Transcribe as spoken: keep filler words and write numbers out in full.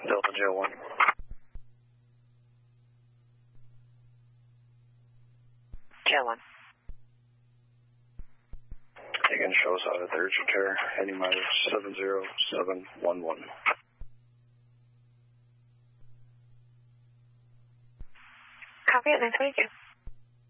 Delta J one. J one. Again, show us out of the urgent care, heading mileage seven zero seven one one. Copy at nine twenty-two.